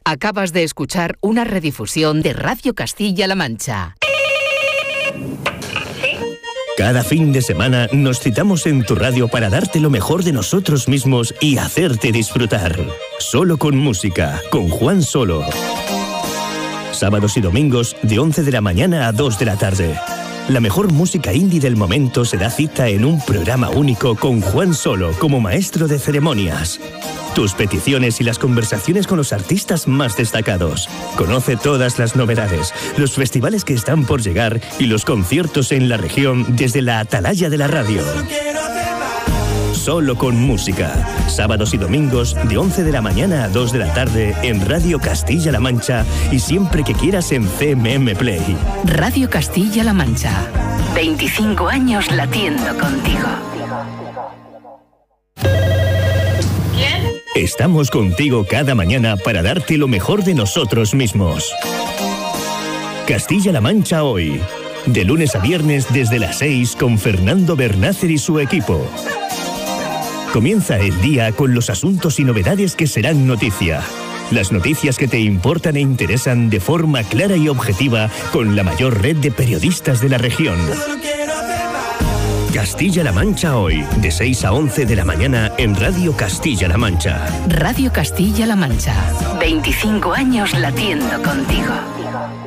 Acabas de escuchar una redifusión de Radio Castilla-La Mancha. Cada fin de semana nos citamos en tu radio para darte lo mejor de nosotros mismos y hacerte disfrutar. Solo con música, con Juan Solo. Sábados y domingos de 11 de la mañana a 2 de la tarde. La mejor música indie del momento se da cita en un programa único con Juan Solo como maestro de ceremonias. Tus peticiones y las conversaciones con los artistas más destacados. Conoce todas las novedades, los festivales que están por llegar y los conciertos en la región desde la atalaya de la radio. Solo con música. Sábados y domingos de 11 de la mañana a 2 de la tarde en Radio Castilla-La Mancha y siempre que quieras en CMM Play. Radio Castilla-La Mancha. 25 años latiendo contigo. Estamos contigo cada mañana para darte lo mejor de nosotros mismos. Castilla-La Mancha hoy. De lunes a viernes desde las 6 con Fernando Bernácer y su equipo. Comienza el día con los asuntos y novedades que serán noticia. Las noticias que te importan e interesan de forma clara y objetiva con la mayor red de periodistas de la región. Castilla-La Mancha hoy, de 6 a 11 de la mañana en Radio Castilla-La Mancha. Radio Castilla-La Mancha. 25 años latiendo contigo.